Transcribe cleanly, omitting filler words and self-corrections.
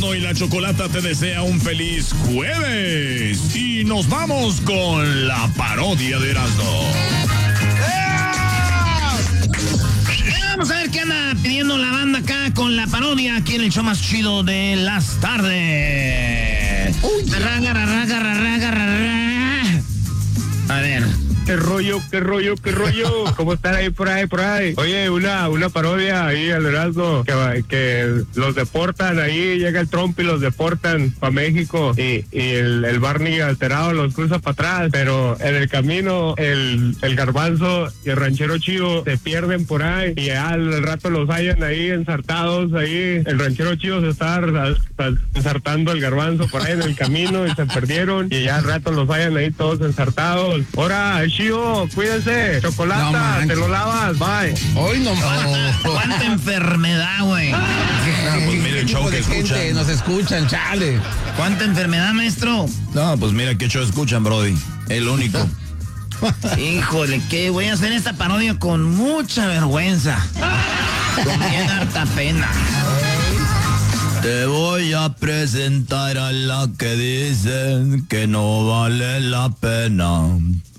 Erasmo y la Chocolata te desea un feliz jueves. Y nos vamos con la parodia de Erasmo. Vamos a ver qué anda pidiendo la banda acá con la parodia aquí en el show más chido de las tardes. A ver. ¿Qué rollo? ¿Cómo están ahí por ahí? Oye, una parodia ahí al Erasmo, que los deportan ahí, llega el Trump y los deportan para México, y el Barney alterado los cruza para atrás, pero en el camino el Garbanzo y el Ranchero Chido se pierden por ahí, y ya al rato los hallan ahí ensartados ahí. El Ranchero Chido se está ensartando al Garbanzo por ahí en el camino y se perdieron, y ya al rato los hallan ahí todos ensartados. Ahora, Chido, cuídense. Chocolata, no, te lo lavas, bye. Hoy no más. ¿Cuánta enfermedad, güey? Pues mira el show que escuchan. Nos escuchan, chale. ¿Cuánta enfermedad, maestro? No, pues mira qué show escuchan, Brody. El único. Híjole, que voy a hacer esta parodia con mucha vergüenza. Con bien harta pena. Te voy a presentar a la que dicen que no vale la pena.